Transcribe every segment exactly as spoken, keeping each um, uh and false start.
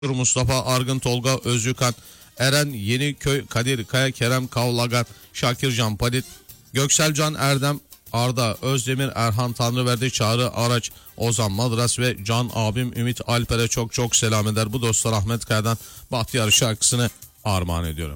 Mustafa Argın, Tolga Özyukan, Eren Yeniköy, Kadir Kaya, Kerem Kavlagan, Şakircan Palit, Gökselcan Erdem, Arda Özdemir, Erhan Tanrıverdi, Çağrı Araç, Ozan Madras ve Can abim Ümit Alper'e çok çok selam eder. Bu dostlar Ahmet Kaya'dan Bahtiyar şarkısını armağan ediyorum.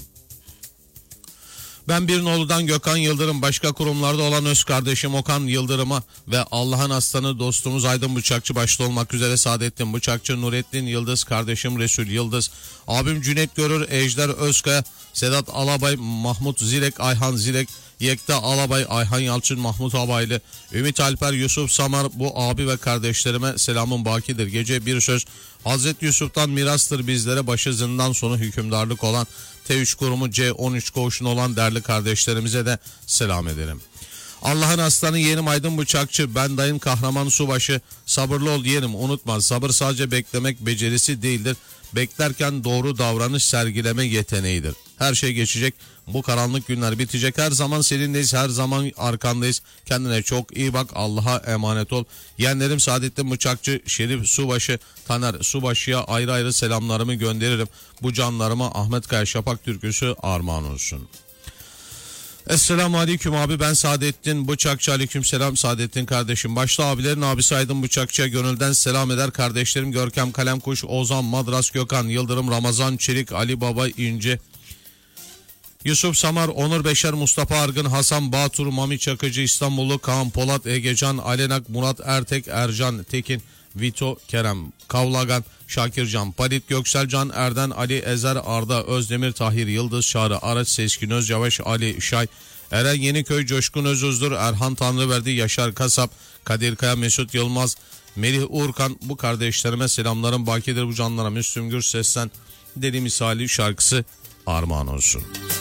Ben Birnoğlu'dan Gökhan Yıldırım, başka kurumlarda olan öz kardeşim Okan Yıldırım'a ve Allah'ın aslanı dostumuz Aydın Bıçakçı başta olmak üzere Saadettin Bıçakçı, Nurettin Yıldız, kardeşim Resul Yıldız, abim Cüneyt Görür, Ejder Özkaya, Sedat Alabay, Mahmut Zilek, Ayhan Zilek, Yekta Alabay, Ayhan Yalçın, Mahmut Abaylı, Ümit Alper, Yusuf Samar, bu abi ve kardeşlerime selamın bakidir. Gece bir söz Hazreti Yusuf'tan mirastır bizlere, başı zindan sonu hükümdarlık olan T üç kurumu C on üç koğuşun olan değerli kardeşlerimize de selam ederim. Allah'ın aslanı yeğenim Aydın Bıçakçı, ben dayın kahraman subaşı, sabırlı ol yeğenim, unutma sabır sadece beklemek becerisi değildir. Beklerken doğru davranış sergileme yeteneğidir. Her şey geçecek, bu karanlık günler bitecek, her zaman seninleyiz, her zaman arkandayız. Kendine çok iyi bak, Allah'a emanet ol. Yeğenlerim Saadettin Bıçakçı, Şerif Subaşı, Taner Subaşı'ya ayrı ayrı selamlarımı gönderirim. Bu canlarıma Ahmet Kaya Şafak türküsü armağan olsun. Esselamu Aleyküm abi, ben Saadettin Bıçakçı. Aleyküm selam Saadettin kardeşim. Başta abilerin abisi Aydın Bıçakçı'ya gönülden selam eder. Kardeşlerim Görkem Kalemkuş, Ozan Madras, Gökhan Yıldırım, Ramazan Çelik, Ali Baba İnce, Yusuf Samar, Onur Beşer, Mustafa Argın, Hasan Batur, Mami Çakıcı, İstanbullu Kaan Polat, Egecan Alenak, Murat Ertek, Ercan Tekin, Vito Kerem Kavlagan, Şakircan Palit, Gökselcan Erden, Ali Ezer, Arda Özdemir, Tahir Yıldız, Çağrı Araç, Seskin Özyavaş, Ali Şay, Eren Yeniköy, Coşkun Özuzdur, Erhan Tanrıverdi, Yaşar Kasap, Kadir Kaya, Mesut Yılmaz, Melih Uğurkan, bu kardeşlerime selamlarım bakidir. Bu canlara Müslüm Gürses'ten Deli Misali şarkısı armağan olsun.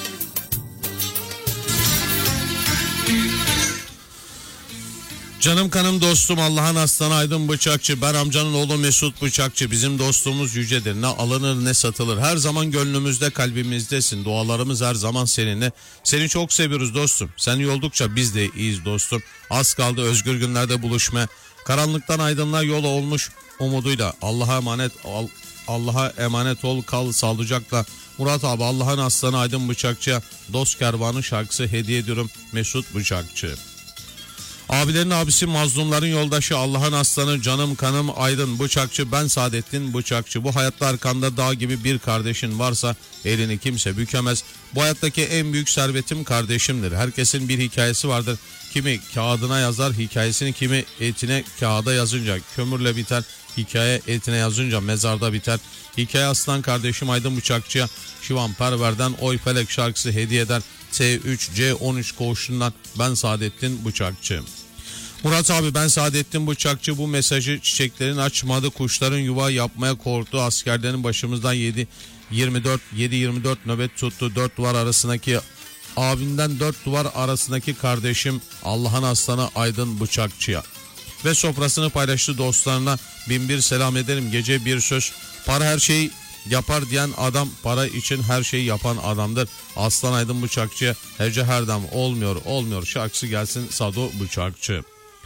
Canım kanım dostum Allah'ın aslanı Aydın Bıçakçı, ben amcanın oğlu Mesut Bıçakçı, bizim dostluğumuz yücedir, ne alınır ne satılır, her zaman gönlümüzde kalbimizdesin, dualarımız her zaman seninle, seni çok seviyoruz dostum, sen iyi oldukça biz de iyiyiz dostum, az kaldı özgür günlerde buluşmaya, karanlıktan aydınlığa yol olmuş umuduyla, Allah'a emanet ol, Allah'a emanet ol, kal sağlıcakla. Murat abi, Allah'ın aslanı Aydın Bıçakçı'ya Dost Kervanı şarkısı hediye ediyorum, Mesut Bıçakçı. Abilerin abisi, mazlumların yoldaşı, Allah'ın aslanı canım kanım Aydın Bıçakçı, ben Saadettin Bıçakçı. Bu hayatta arkanda dağ gibi bir kardeşin varsa elini kimse bükemez. Bu hayattaki en büyük servetim kardeşimdir. Herkesin bir hikayesi vardır. Kimi kağıdına yazar hikayesini, kimi etine kağıda yazınca kömürle biter. Hikaye etine yazınca mezarda biter. Hikaye aslan kardeşim Aydın Bıçakçı'ya Şivan Perver'den Oy Felek şarkısı hediye eder. T üç C on üç koğuşundan ben Saadettin Bıçakçı. Murat abi, ben Saadettin Bıçakçı, bu mesajı çiçeklerin açmadı, kuşların yuva yapmaya korktu, askerlerin başımızdan yedi yirmi dört yedi yirmi dört nöbet tuttu, dört duvar arasındaki abinden dört duvar arasındaki kardeşim Allah'ın aslanı Aydın Bıçakçı'ya ve sofrasını paylaştı dostlarına bin bir selam ederim. Gece bir söz, para her şeyi yapar diyen adam para için her şeyi yapan adamdır. Aslan Aydın Bıçakçı'ya hece herdem olmuyor olmuyor şarkısı gelsin Sado Bıçakçı.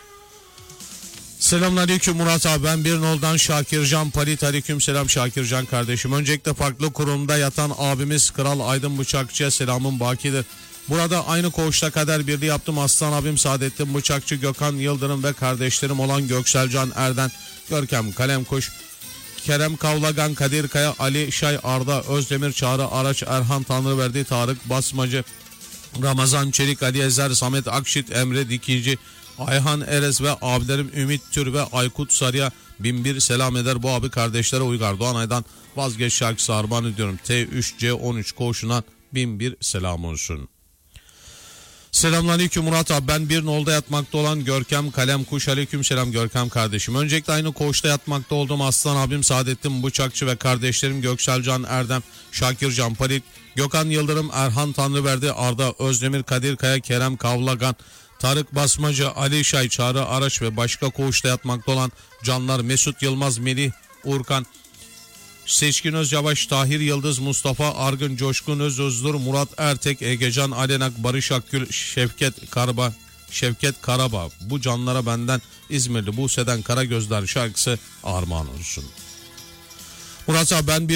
Selamünaleyküm Murat abi, ben Birnoğlu'dan Şakircan Palit. Aleyküm selam Şakircan kardeşim. Öncelikle farklı kurumda yatan abimiz Kral Aydın Bıçakçı'ya selamım bakidir. Burada aynı koğuşta kader birliği yaptım. Aslan abim Saadettin Bıçakçı, Gökhan Yıldırım ve kardeşlerim olan Gökselcan Erden, Görkem Kalemkuş, Kerem Kavlagan, Kadir Kaya, Ali Şay, Arda Özdemir, Çağrı Araç, Erhan Tanrıverdi, Tarık Basmacı, Ramazan Çelik, Ali Ezer, Samet Akşit, Emre Dikici, Ayhan Erez ve abilerim Ümit Tür ve Aykut Sarı'ya bin bir selam eder. Bu abi kardeşlere Uygar Doğanay'dan Vazgeç şarkısı armağan ediyorum. T üç C on üç koğuşuna bin bir selam olsun. Selamünaleyküm Murat abi, ben Birnoğlu'da yatmakta olan Görkem Kalemkuş. Aleyküm selam Görkem kardeşim. Öncelikle aynı koğuşta yatmakta olduğum aslan abim Saadettin Bıçakçı ve kardeşlerim Gökselcan Erdem, Şakircan Palit, Gökhan Yıldırım, Erhan Tanrıverdi, Arda Özdemir, Kadir Kaya, Kerem Kavlagan, Tarık Basmacı, Ali Şay, Çağrı Araç ve başka koğuşta yatmakta olan canlar Mesut Yılmaz, Melih Uğurkan, Seçkin Özyavaş, Tahir Yıldız, Mustafa Argın, Coşkun Özuzdur, Murat Ertek, Egecan Alenak, Barış Akgül, Şevket Karaba, Şevket Karaba. Bu canlara benden İzmirli Buse'den Karagözler şarkısı armağan olsun. Murat abi ben bir